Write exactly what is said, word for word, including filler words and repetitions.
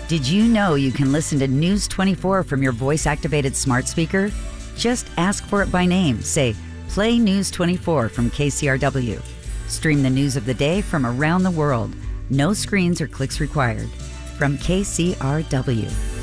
Did you know you can listen to News twenty-four from your voice-activated smart speaker? Just ask for it by name. Say, play News twenty-four from K C R W. Stream the news of the day from around the world. No screens or clicks required. From K C R W.